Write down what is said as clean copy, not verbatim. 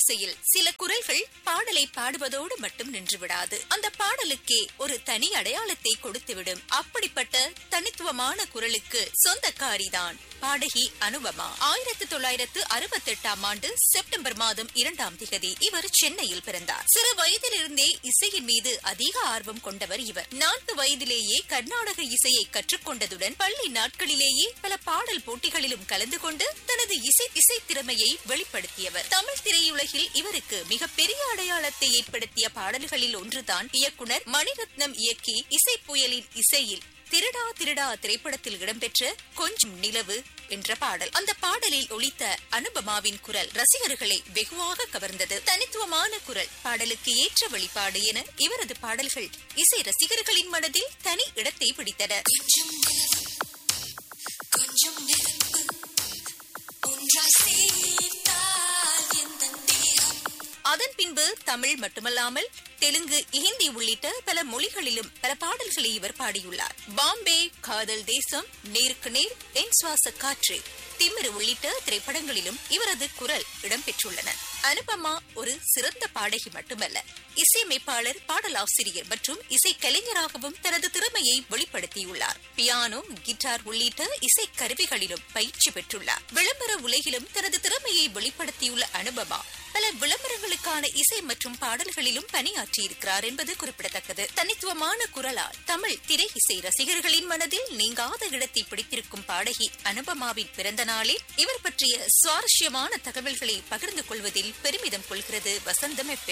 இசையில் சில குரல்கள் பாடலை பாடுவதோடு மட்டும் நின்றுவிடாது, அந்த பாடலுக்கே ஒரு தனி அடையாளத்தை கொடுத்துவிடும். அப்படிப்பட்ட தனித்துவமான குரலுக்கு சொந்தக்காரிதான் பாடகி அனுபமா. 1968 ஆண்டு செப்டம்பர் மாதம் 2ஆம் தேதி இவர் சென்னையில் பிறந்தார். சிறு வயதிலிருந்தே இசையின் மீது அதிக ஆர்வம் கொண்டவர் இவர். 4 வயதிலேயே கர்நாடக இசையை கற்றுக்கொண்டதுடன் பள்ளி நாட்களிலேயே பல பாடல் போட்டிகளிலும் கலந்து கொண்டு தனது இசை திறமையை வெளிப்படுத்தியவர். தமிழ் திரையுலகில் இவருக்கு மிகப்பெரிய அடையாளத்தை ஏற்படுத்திய பாடல்களில் ஒன்றுதான் இயக்குனர் மணிரத்னம் இயக்கி இசை புயலின் இசையில் திருடா திருடா திரைப்படத்தில் இடம்பெற்ற கொஞ்சம் நிலவு என்ற பாடல். அந்த பாடலில் ஒலித்த அனுபமாவின் குரல் ரசிகர்களை வெகுவாக கவர்ந்தது. தனித்துவமான குரல், பாடலுக்கு ஏற்ற வெளிப்பாடு என இவரது பாடல்கள் இசை ரசிகர்களின் மனதில் தனி இடத்தை பிடித்தன. அதன் பின்பு தமிழ் மட்டுமல்லாமல் தெலுங்கு, ஹிந்தி உள்ளிட்ட பல மொழிகளிலும் பல பாடல்களை இவர் பாடியுள்ளார். பாம்பே, காதல் தேசம், நேருக்கு நேர், என் சுவாச காற்று, திமிரு உள்ளிட்ட திரைப்படங்களிலும் இவரது குரல் இடம்பெற்றுள்ளன. அனுபமா ஒரு சிறந்த பாடகி மட்டுமல்ல, இசையமைப்பாளர், பாடலாசிரியர் மற்றும் இசை கலைஞராகவும் தனது திறமையை வெளிப்படுத்தியுள்ளார். பியானோ, கிட்டார் உள்ளிட்ட இசை கருவிகளிலும் பயிற்சி பெற்றுள்ளார். விளம்பர உலகிலும் தனது திறமையை வெளிப்படுத்தியுள்ள அனுபமா பல விளம்பரங்களுக்கான இசை மற்றும் பாடல்களிலும் பணியாற்றியிருக்கிறார் என்பது குறிப்பிடத்தக்கது. தனித்துவமான குரலால் தமிழ் திரை இசை ரசிகர்களின் மனதில் நீங்காத இடத்தை பிடித்திருக்கும் பாடகி அனுபமாவின் பிறந்த நாளில் இவர் பற்றிய சுவாரஸ்யமான தகவல்களை பகிர்ந்து கொள்வதில் பெருமிதம் கொள்கிறது வசந்தம் FM.